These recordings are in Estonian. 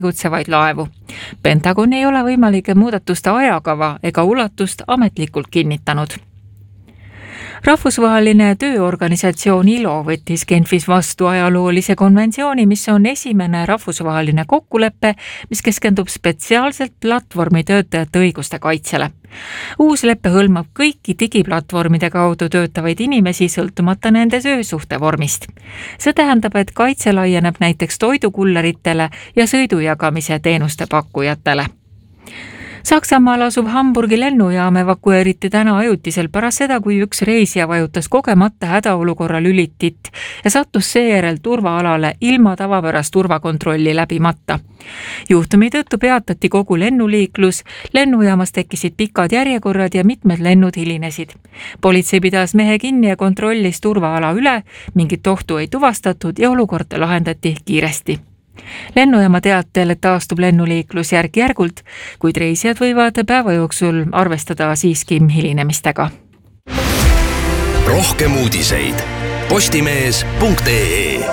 kutsevaid laevu. Pentagon ei ole võimalike muudatuste ajakava ega ulatust ametlikult kinnitanud. Rahvusvaheline tööorganisatsioon ILO võttis Genfis vastu ajaloolise konventsiooni, mis on esimene rahvusvaheline kokkulepe, mis keskendub spetsiaalselt platvormi töötajate õiguste kaitsele. Uus leppe hõlmab kõiki digiplatvormide kaudu töötavaid inimesi sõltumata nende töösuhte vormist. See tähendab, et kaitse laieneb näiteks toidukulleritele ja sõidujagamise teenuste pakkujatele. Saksamaal asuv Hamburgi lennujaam evakueeriti täna ajutiselt pärast seda, kui üks reisija vajutas kogemata hädaolukorra lülitit ja sattus seejärel turvaalale ilma tavapärast turvakontrolli läbimata. Juhtumi tõttu peatati kogu lennuliiklus, lennujaamas tekkisid pikad järjekorrad ja mitmed lennud hilinesid. Politsei pidas mehe kinni ja kontrollis turvaala üle, mingit ohtu ei tuvastatud ja olukord lahendati kiiresti. Lennujaama teatel taastub lennuliiklus järk-järgult, kuid reisijad võivad päeva jooksul arvestada siiski hilinemistega. Rohkem uudiseid postimees.ee.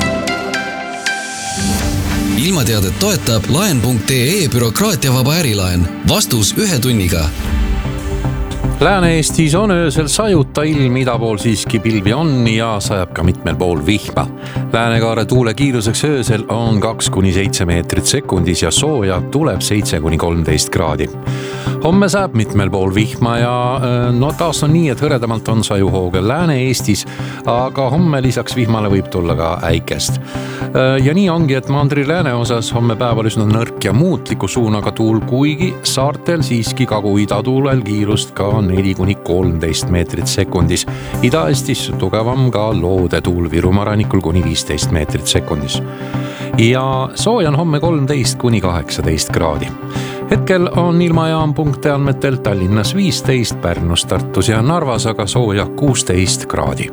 Ilmateadet toetab laen.ee bürokraatiavaba ärilaen. Vastus 1 tunniga. Lääne-Eestis on öösel sajuta ilm, idapool siiski pilvi on ja sajab ka mitmel pool vihma. Läänekaare tuule kiiruseks öösel on 2-7 meetrit sekundis ja sooja tuleb 7-13 kraadi. Homme saab mitmel pool vihma ja taas on nii, et hõredamalt on sajuhooga Lääne-Eestis, aga homme lisaks vihmale võib tulla ka äikest. Ja nii ongi, et mandri lääne osas homme päeval üsna nõrk ja muutliku suunaga tuul, kuigi saartel siiski Kagu-ida tuulel kiirust ka 4-13 meetrit sekundis. Ida-Eestis tugevam ka loode tuul, Virumaa rannikul kuni 15 meetrit sekundis. Ja sooja on homme 13-18 kraadi. Hetkel on ilmajaam.ee andmetel Tallinnas 15, Pärnus, Tartus ja Narvas aga sooja 16 kraadi.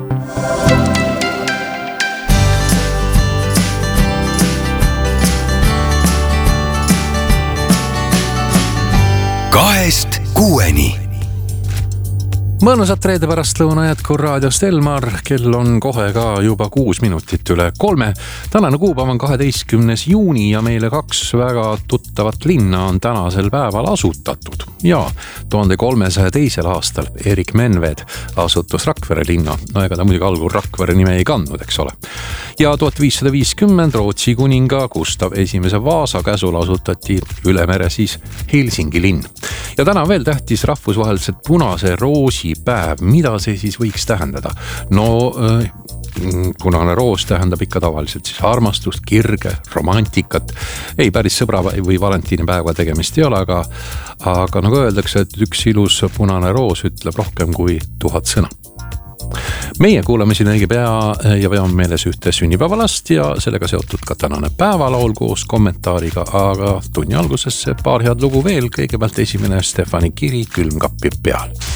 Kahest kuueni. Mõnusat reede pärastlõuna jätku raadiost Elmar, kell on kohe ka juba 6 minutit üle 3. Tänane kuupäev on 12. juuni ja meile 2 väga tuttavat linna on tänasel päeval asutatud. Ja 1302. aastal Erik Menved asutas Rakvere linna. No ega ta muidugi algul Rakvere nime ei kandnud, eks ole. Ja 1550 Rootsi kuninga Gustav I Vaasa käsul asutati üle mere siis Helsingi linn. Ja täna veel tähtis rahvusvaheliselt punase roosi päev. Mida see siis võiks tähendada? No, punane roos tähendab ikka tavaliselt siis armastust, kirge, romantikat. Ei, päris sõbra või valentiinipäeva tegemist ei ole, aga nagu öeldakse, et üks ilus punane roos ütleb rohkem kui 1000 sõna. Meie kuulame siin õige pea ja peame meeles ühte sünnipäevalast ja sellega seotud ka tänane päevalaul koos kommentaariga, aga tunni algusesse paar head lugu veel. Kõigepealt esimene Stefani kiri Külmkappi peal.